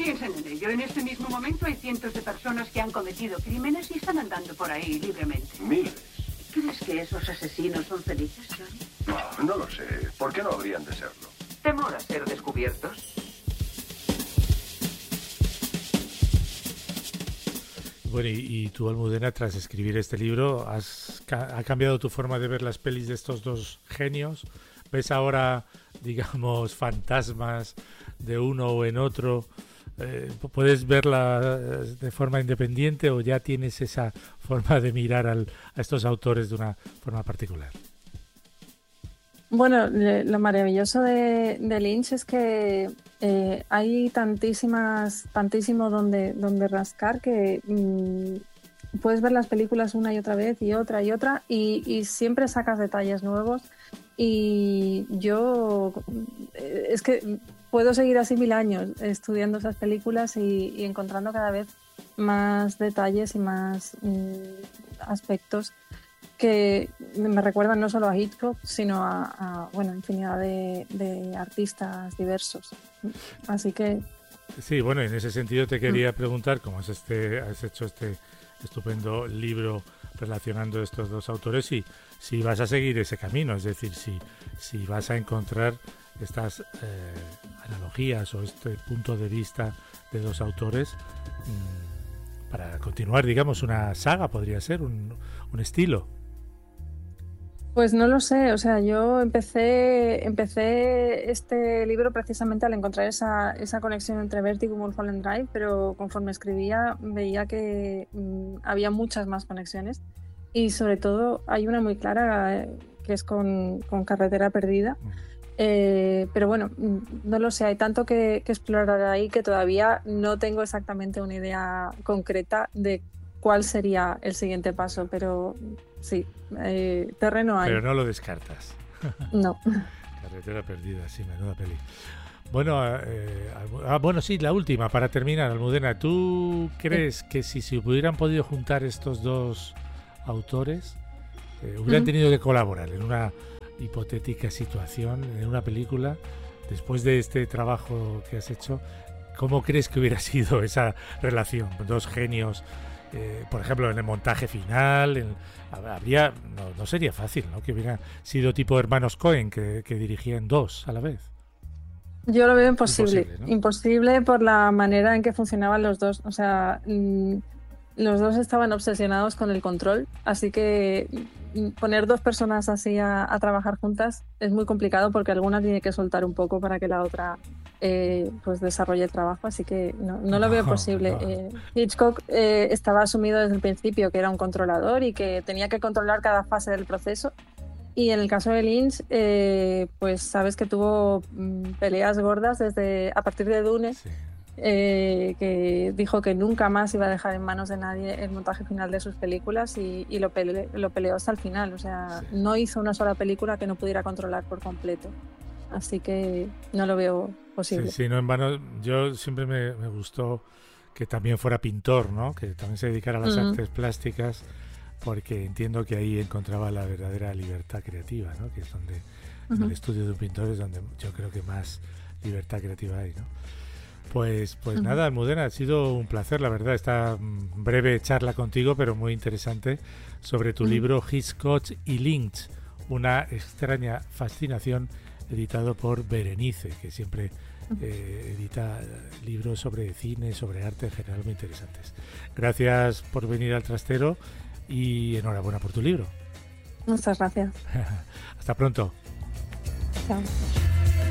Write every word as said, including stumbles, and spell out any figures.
Piensen en ello. En este mismo momento hay cientos de personas que han cometido crímenes y están andando por ahí libremente. Miles. ¿Crees que esos asesinos son felices, Johnny? No, no lo sé. ¿Por qué no habrían de serlo? ¿Temor a ser descubiertos? Bueno, y, y tú, Almudena, tras escribir este libro, has, ¿ha cambiado tu forma de ver las pelis de estos dos genios? ¿Ves ahora, digamos, fantasmas de uno o en otro? Eh, ¿Puedes verla de forma independiente o ya tienes esa forma de mirar al, a estos autores de una forma particular? Bueno, le- lo maravilloso de, de Lynch es que eh, hay tantísimas, tantísimo donde, donde rascar que mm, puedes ver las películas una y otra vez y otra y otra y, y siempre sacas detalles nuevos. Y yo eh, es que puedo seguir así mil años estudiando esas películas y, y encontrando cada vez más detalles y más mm, aspectos que me recuerdan no solo a Hitchcock, sino a, a bueno, infinidad de, de artistas diversos. Así que... Sí, bueno, en ese sentido te quería preguntar, como has, este, has hecho este estupendo libro relacionando estos dos autores, y si vas a seguir ese camino, es decir, si, si vas a encontrar estas eh, analogías o este punto de vista de dos autores mmm, para continuar, digamos, una saga, podría ser, un, un estilo. Pues no lo sé, o sea, yo empecé, empecé este libro precisamente al encontrar esa, esa conexión entre Vértigo y Mulholland Drive, pero conforme escribía veía que mm, había muchas más conexiones y sobre todo hay una muy clara eh, que es con, con Carretera Perdida, eh, pero bueno, mm, no lo sé, hay tanto que, que explorar ahí que todavía no tengo exactamente una idea concreta de cuál sería el siguiente paso, pero sí, eh, terreno hay. Pero no lo descartas. No. Carretera Perdida, sí, menuda peli. Bueno, eh, ah, bueno, sí, la última, para terminar, Almudena, ¿tú crees que si se hubieran podido juntar estos dos autores, eh, hubieran Ujú. tenido que colaborar en una hipotética situación, en una película, después de este trabajo que has hecho, ¿cómo crees que hubiera sido esa relación? Dos genios, eh, por ejemplo, en el montaje final, en, habría, no, no sería fácil, ¿no? Que hubiera sido tipo hermanos Coen, que, que dirigían dos a la vez. Yo lo veo imposible, Imposible, ¿no? imposible por la manera en que funcionaban los dos. O sea, mm, los dos estaban obsesionados con el control, así que mm, poner dos personas así a, a trabajar juntas es muy complicado porque alguna tiene que soltar un poco para que la otra eh, pues desarrolle el trabajo, así que no, no lo veo No, posible. no. Eh, Hitchcock eh, estaba asumido desde el principio que era un controlador y que tenía que controlar cada fase del proceso. Y en el caso de Lynch, eh, pues sabes que tuvo mm, peleas gordas desde a partir de Dune, Sí. eh, que dijo que nunca más iba a dejar en manos de nadie el montaje final de sus películas y, y lo, pele, lo peleó hasta el final. O sea, Sí. no hizo una sola película que no pudiera controlar por completo. Así que no lo veo posible. Sí, sí, no en vano. Yo siempre me, me gustó que también fuera pintor, ¿no? Que también se dedicara a las Mm. artes plásticas, porque entiendo que ahí encontraba la verdadera libertad creativa, ¿no? Que es donde, en Ujú. el estudio de un pintor es donde yo creo que más libertad creativa hay, ¿no? Pues, pues Ujú. nada, Almudena, ha sido un placer, la verdad, esta mm, breve charla contigo, pero muy interesante, sobre tu Ujú. libro Hitchcock y Lynch, una extraña fascinación, editado por Berenice, que siempre eh, edita libros sobre cine, sobre arte en general muy interesantes. Gracias por venir al Trastero y enhorabuena por tu libro. Muchas gracias. Hasta pronto. Chao.